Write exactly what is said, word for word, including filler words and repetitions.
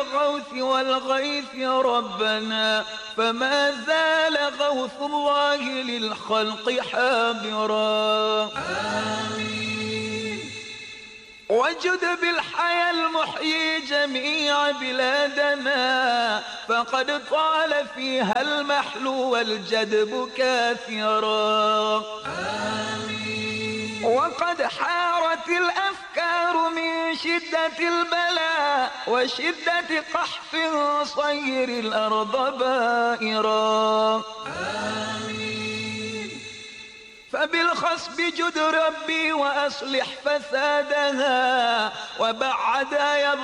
بالغوث والغيث ربنا، فما زال غوث الله للخلق حابرا. آمين. وجد بالحياة المحيي جميع بلادنا، فقد طال فيها المحل والجدب كاثرا. آمين. وقد حارت الأفكار من شدة البلاء وشدة قحط صير الأرض بائرا. آمين. فبالخصب جد ربي وأصلح فسادها، وبعد